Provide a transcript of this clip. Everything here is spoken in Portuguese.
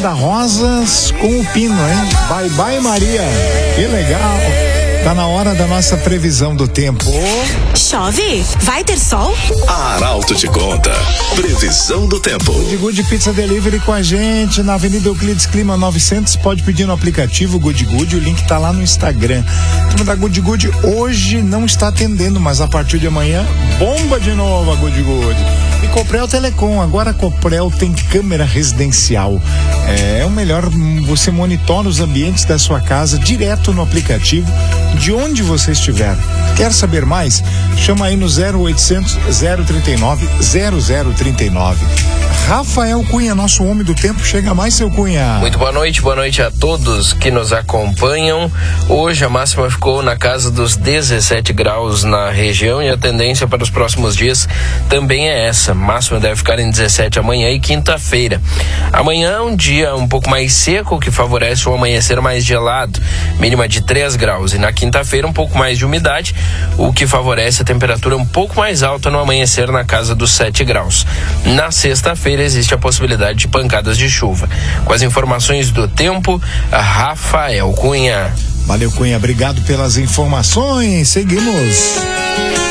Banda Rosas com o Pino, hein? Bye Bye Maria. Que legal. Tá na hora da nossa previsão do tempo. Chove? Vai ter sol? A Arauto te conta. Previsão do tempo. Good Good Pizza Delivery com a gente na Avenida Euclides Clima 900. Pode pedir no aplicativo Good Good. O link tá lá no Instagram. O time da Good Good hoje não está atendendo, mas a partir de amanhã bomba de novo a Good Good. E Coprel Telecom. Agora a Coprel tem câmera residencial. É o melhor. Você monitora os ambientes da sua casa direto no aplicativo, de onde você estiver. Quer saber mais? Chama aí no 0800 039 0039. Rafael Cunha, nosso homem do tempo, chega mais, seu Cunha. Muito boa noite a todos que nos acompanham. Hoje a máxima ficou na casa dos 17 graus na região e a tendência para os próximos dias também é essa. Máxima deve ficar em 17 amanhã e quinta-feira. Amanhã um dia um pouco mais seco, que favorece o amanhecer mais gelado, mínima de 3 graus. E na quinta-feira um pouco mais de umidade, o que favorece a temperatura um pouco mais alta no amanhecer na casa dos 7 graus. Na sexta-feira existe a possibilidade de pancadas de chuva. Com as informações do tempo, Rafael Cunha. Valeu, Cunha. Obrigado pelas informações. Seguimos.